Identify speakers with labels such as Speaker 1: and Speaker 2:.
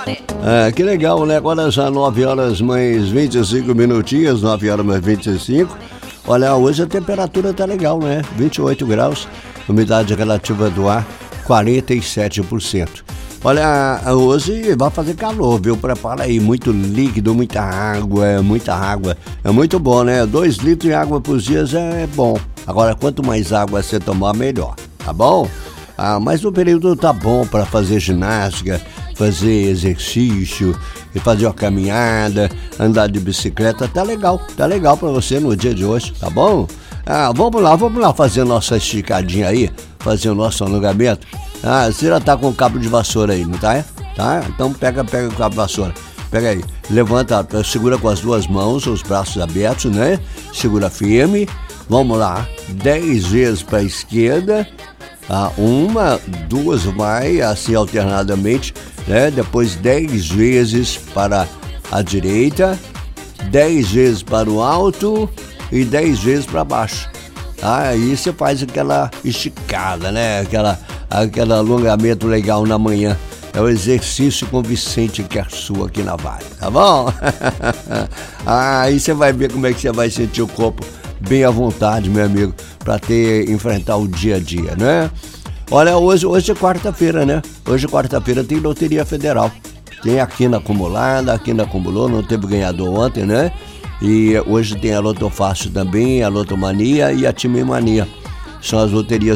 Speaker 1: Que legal, né? Agora já 9 horas mais 25 minutinhos, 9 horas mais 25. Olha, hoje a temperatura tá legal, né? 28 graus, umidade relativa do ar 47%. Olha, hoje vai fazer calor, viu? Prepara aí, muito líquido, muita água. É muito bom, né? 2 litros de água por dia já é bom. Agora, quanto mais água você tomar, melhor, tá bom? Mas o período tá bom para fazer ginástica, fazer exercício, fazer uma caminhada, andar de bicicleta, tá legal para você no dia de hoje, tá bom? Vamos lá fazer nossa esticadinha aí, fazer o nosso alongamento. Você já tá com o cabo de vassoura aí, não tá? Tá? Então pega o cabo de vassoura, pega aí, levanta, segura com as 2 mãos, os braços abertos, né? Segura firme, vamos lá, 10 vezes para a esquerda, 1, 2 vai, assim alternadamente, né? Depois 10 vezes para a direita, 10 vezes para o alto e 10 vezes para baixo. Aí você faz aquela esticada, né? Aquele alongamento legal na manhã. É o exercício com Vicente Querçu aqui na Vale, tá bom? Aí você vai ver como é que você vai sentir o corpo bem à vontade, meu amigo, para enfrentar o dia a dia, né? Olha, hoje é quarta-feira, né? Hoje, quarta-feira, tem Loteria Federal. Tem a quina acumulada, a quina acumulou, não teve ganhador ontem, né? E hoje tem a Loto Fácil também, a Lotomania e a Time Mania. São as loterias